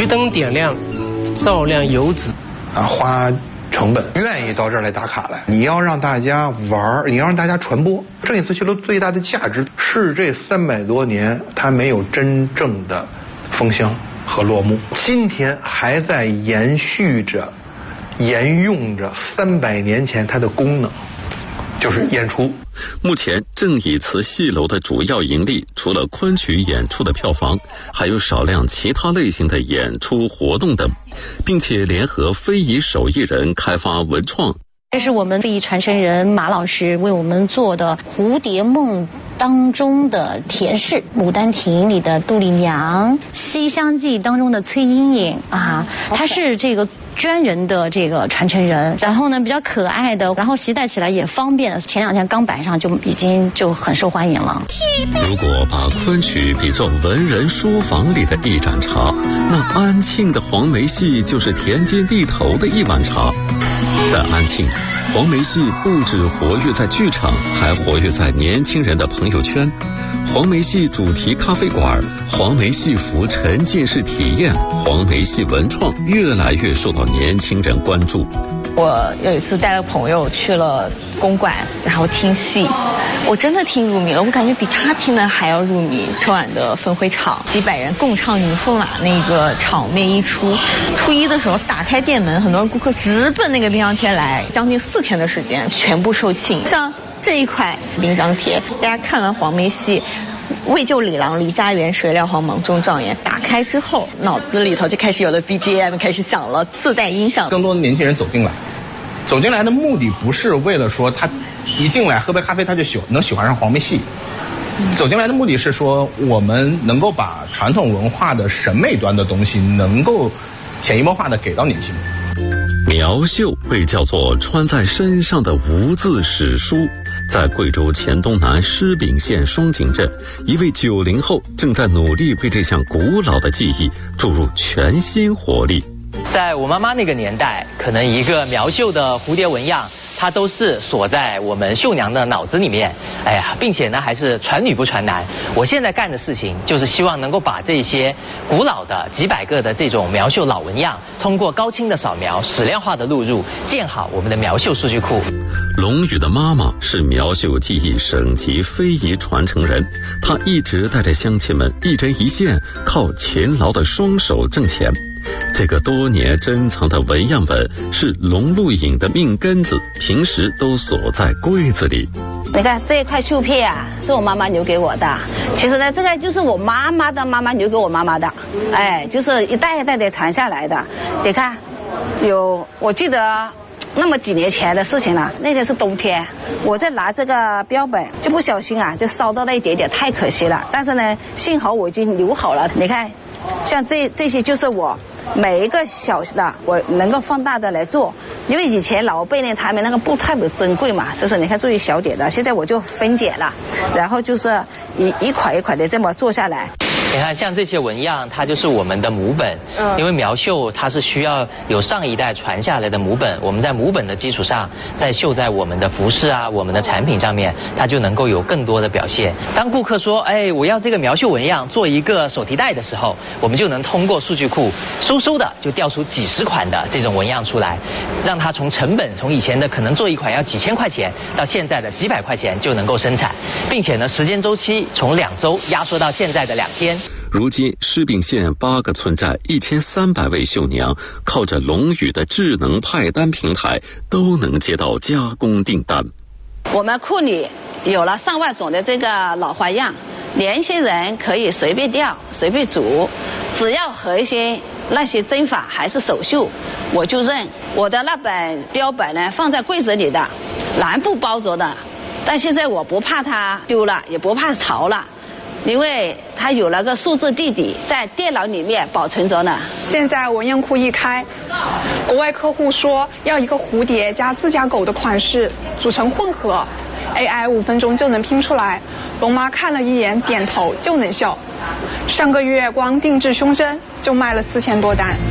灯点亮，照亮油纸。 花成本愿意到这儿来打卡来，你要让大家玩，你要让大家传播。正义磁器楼最大的价值是这300多年它没有真正的封箱和落幕，今天还在延续着、沿用着300年前它的功能，就是演出。 目前正义磁戏楼的主要盈利，除了昆曲演出的票房，还有少量其他类型的演出活动等，并且联合非遗手艺人开发文创。 这是我们非遗传承人马老师为我们做的蝴蝶梦当中的田氏，牡丹亭里的杜丽娘，西厢记当中的崔莺莺啊，她是这个专人的这个传承人，然后呢比较可爱的，然后携带起来也方便，前2天刚摆上就已经很受欢迎了。 如果把昆曲比作文人书房里的一盏茶，那安庆的黄梅戏就是田间地头的一碗茶。在安庆，黄梅戏不止活跃在剧场，还活跃在年轻人的朋友圈。黄梅戏主题咖啡馆、黄梅戏服沉浸式体验、黄梅戏文创越来越受到年轻人关注。 我有一次带了朋友去了公馆，然后听戏，我真的听入迷了，我感觉比他听的还要入迷。春晚的分会场，几百人共唱《迎风马》，那个场面一出，初一的时候打开店门，很多顾客直奔那个冰箱贴来，将近4天的时间全部售罄。像这一块冰箱贴，大家看完黄梅戏为救李郎离家园，谁料皇莽中状元，打开之后脑子里头就开始有了 BGM 开始响了，自带音响。 更多的年轻人走进来的目的不是为了说他一进来喝杯咖啡他就能喜欢上黄梅戏，走进来的目的是说我们能够把传统文化的审美端的东西能够潜移默化的给到年轻人。 苗绣被叫做穿在身上的无字史书。在贵州黔东南施秉县双井镇，一位90后正在努力为这项古老的技艺注入全新活力。 在我妈妈那个年代，可能一个苗绣的蝴蝶纹样，它都是锁在我们绣娘的脑子里面，并且呢还是传女不传男。我现在干的事情就是希望能够把这些古老的几百个的这种苗绣老纹样，通过高清的扫描、矢量化的录入，建好我们的苗绣数据库。 龙宇的妈妈是苗绣技艺省级非遗传承人，她一直带着乡亲们一针一线，靠勤劳的双手挣钱。这个多年珍藏的纹样本是龙露颖的命根子，平时都锁在柜子里。 你看这一块绣片啊，是我妈妈留给我的。其实呢，这个就是我妈妈的妈妈留给我妈妈的，就是一代一代的传下来的。你看，我记得那么几年前的事情了。那天是冬天，我在拿这个标本，就不小心就烧到了一点点，太可惜了。但是呢，幸好我已经留好了。你看，像这些就是我每一个小的，我能够放大的来做。因为以前老辈呢，他们那个布特别珍贵嘛，所以说你看做一小点的，现在我就分解了，然后就是一块一块的这么做下来。 你看，像这些纹样，它就是我们的母本。因为苗绣它是需要有上一代传下来的母本，我们在母本的基础上，再绣在我们的服饰啊、我们的产品上面，它就能够有更多的表现。当顾客说，我要这个苗绣纹样做一个手提袋的时候，我们就能通过数据库嗖的就调出几十款的这种纹样出来，让它从成本从以前的可能做一款要几千块钱，到现在的几百块钱就能够生产，并且呢，时间周期从2周压缩到现在的2天。 如今施秉县8个村寨1300位绣娘，靠着龙宇的智能派单平台，都能接到加工订单。 我们库里有了上万种的这个老花样，年轻人可以随便调、随便组，只要核心那些针法还是手绣，我就认。我的那本标本呢，放在柜子里的，蓝布包着的，但现在我不怕它丢了，也不怕潮了。因为它有了个数字地底，在电脑里面保存着呢。 现在文样库一开，国外客户说要一个蝴蝶加自家狗的款式组成混合 ，AI 5分钟就能拼出来。龙妈看了一眼，点头就能绣。上个月光定制胸针就卖了4000多单。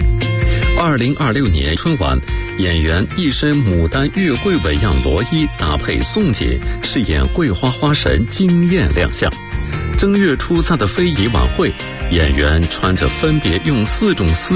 2026年春晚，演员一身牡丹月桂纹样罗衣搭配宋锦，饰演桂花花神惊艳亮相。正月初3的非遗晚会，演员穿着分别用4种丝